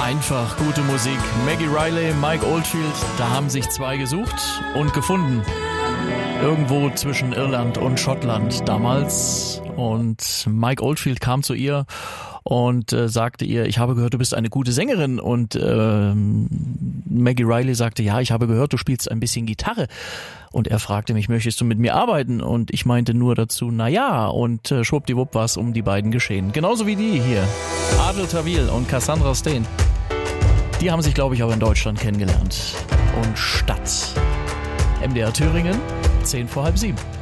Einfach gute Musik. Maggie Riley, Mike Oldfield, da haben sich zwei gesucht und gefunden. Irgendwo zwischen Irland und Schottland damals. Und Mike Oldfield kam zu ihr und sagte ihr, ich habe gehört, du bist eine gute Sängerin. Und Maggie Riley sagte, ja, ich habe gehört, du spielst ein bisschen Gitarre. Und er fragte mich, möchtest du mit mir arbeiten? Und ich meinte nur dazu, na ja. Und schwuppdiwupp war es um die beiden geschehen. Genauso wie die hier, Adel Tawil und Cassandra Steen. Die haben sich, glaube ich, auch in Deutschland kennengelernt. Und Stadt. MDR Thüringen, 6:10.